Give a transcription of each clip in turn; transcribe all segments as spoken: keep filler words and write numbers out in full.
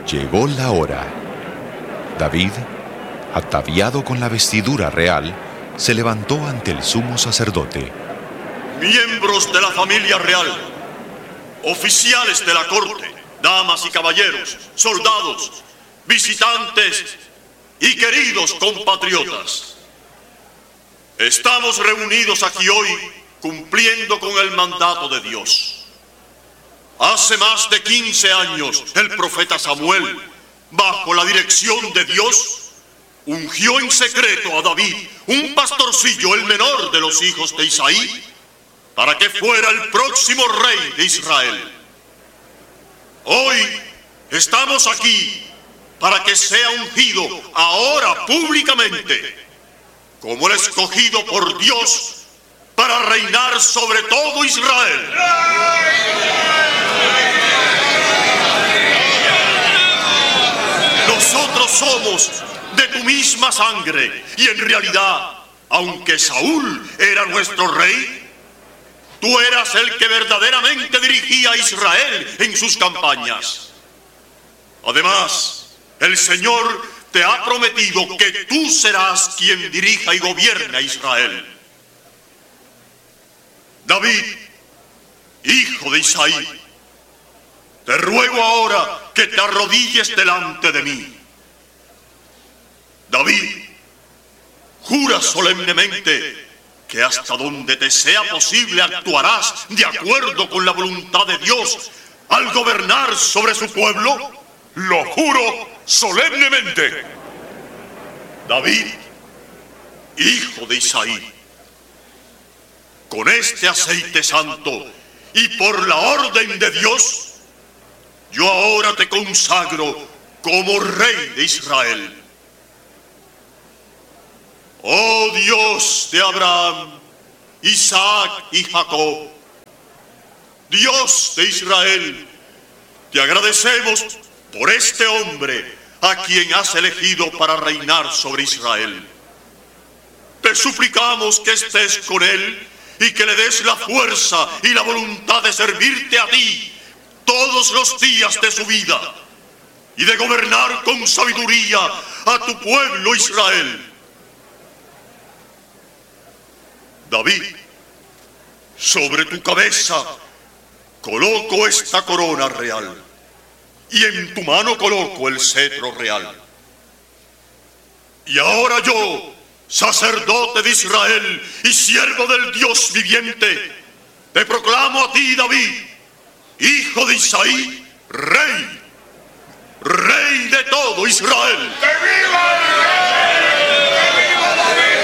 Llegó la hora. David, ataviado con la vestidura real, se levantó ante el sumo sacerdote. Miembros de la familia real, oficiales de la corte, damas y caballeros, soldados, visitantes y queridos compatriotas. Estamos reunidos aquí hoy cumpliendo con el mandato de Dios. Hace más de quince años, el profeta Samuel, bajo la dirección de Dios, ungió en secreto a David, un pastorcillo, el menor de los hijos de Isaí, para que fuera el próximo rey de Israel. Hoy estamos aquí para que sea ungido ahora públicamente como el escogido por Dios para reinar sobre todo Israel. Nosotros somos de tu misma sangre y en realidad, aunque Saúl era nuestro rey, tú eras el que verdaderamente dirigía a Israel en sus campañas. Además, el Señor te ha prometido que tú serás quien dirija y gobierne a Israel. David, hijo de Isaí, te ruego ahora que te arrodilles delante de mí. David, jura solemnemente que hasta donde te sea posible actuarás de acuerdo con la voluntad de Dios al gobernar sobre su pueblo. Lo juro solemnemente. David, hijo de Isaí, con este aceite santo y por la orden de Dios, yo ahora te consagro como rey de Israel. Oh Dios de Abraham, Isaac y Jacob, Dios de Israel, te agradecemos por este hombre a quien has elegido para reinar sobre Israel. Te suplicamos que estés con él y que le des la fuerza y la voluntad de servirte a ti todos los días de su vida y de gobernar con sabiduría a tu pueblo Israel. David, sobre tu cabeza coloco esta corona real y en tu mano coloco el cetro real. Y ahora yo, sacerdote de Israel y siervo del Dios viviente, te proclamo a ti, David, hijo de Isaí, rey, rey de todo Israel. ¡Que viva el rey! ¡Que viva David!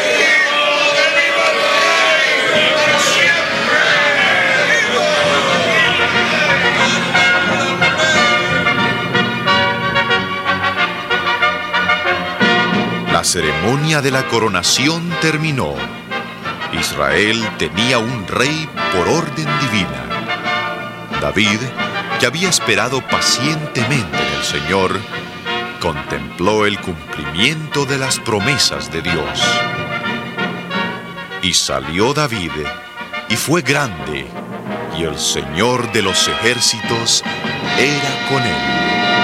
La ceremonia de la coronación terminó. Israel tenía un rey por orden divina. David, que había esperado pacientemente en el Señor, contempló el cumplimiento de las promesas de Dios. Y salió David, y fue grande, y el Señor de los ejércitos era con él.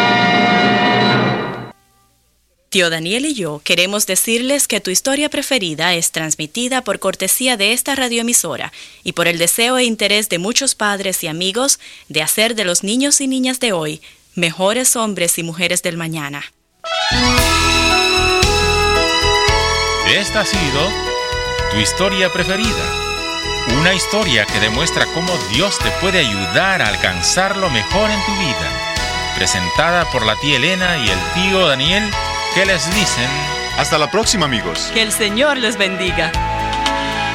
Tío Daniel y yo queremos decirles que tu historia preferida es transmitida por cortesía de esta radioemisora y por el deseo e interés de muchos padres y amigos de hacer de los niños y niñas de hoy mejores hombres y mujeres del mañana. Esta ha sido tu historia preferida. Una historia que demuestra cómo Dios te puede ayudar a alcanzar lo mejor en tu vida. Presentada por la tía Elena y el tío Daniel, que les dicen: hasta la próxima, amigos. Que el Señor les bendiga.